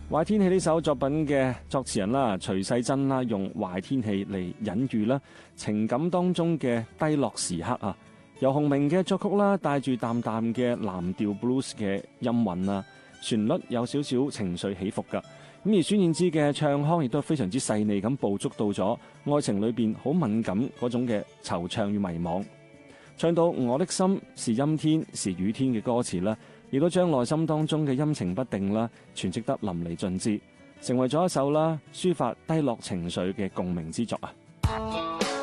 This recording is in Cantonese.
壞天氣呢首作品嘅作詞人啦，徐世珍啦，用壞天氣嚟隱喻啦情感當中嘅低落時刻啊。由洪明嘅作曲啦，帶住淡淡嘅藍調 blues 嘅音韻啊，旋律有少少情緒起伏噶。咁而孫燕姿嘅唱腔亦都非常之細膩咁捕捉到咗愛情裏邊好敏感嗰種嘅惆悵與迷惘。唱到我的心是陰天是雨天嘅歌詞啦，亦都將內心當中嘅陰晴不定啦詮釋得淋漓盡致，成為咗一首啦抒發低落情緒嘅共鳴之作啊。